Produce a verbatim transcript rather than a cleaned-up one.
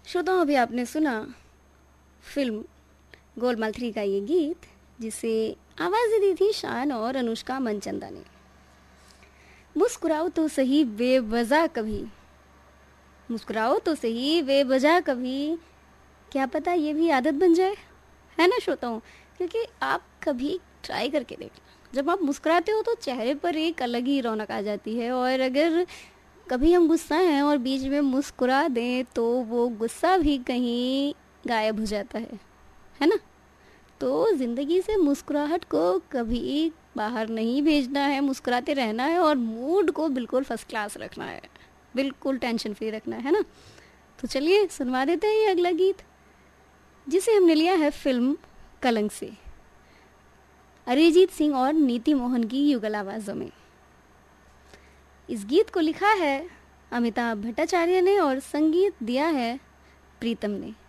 श्रोताओं, अभी आपने सुना फिल्म गोलमाल थ्री का ये गीत, जिसे आवाज़ें दी थी शान और अनुष्का मनचंदा ने। मुस्कुराओ तो सही बेवजह कभी, मुस्कुराओ तो सही बेवजह कभी, क्या पता ये भी आदत बन जाए, है ना श्रोताओं? क्योंकि आप कभी ट्राई करके देखना, जब आप मुस्कुराते हो तो चेहरे पर एक अलग ही रौनक आ जाती है। और अगर कभी हम गुस्सा हैं और बीच में मुस्कुरा दें तो वो गुस्सा भी कहीं गायब हो जाता है है ना? तो ज़िंदगी से मुस्कुराहट को कभी बाहर नहीं भेजना है, मुस्कुराते रहना है और मूड को बिल्कुल फर्स्ट क्लास रखना है, बिल्कुल टेंशन फ्री रखना है ना? तो चलिए सुनवा देते हैं ये अगला गीत, जिसे हमने लिया है फिल्म कलंक से, अरिजीत सिंह और नीति मोहन की युगल आवाज़ों में। इस गीत को लिखा है अमिताभ भट्टाचार्य ने और संगीत दिया है प्रीतम ने।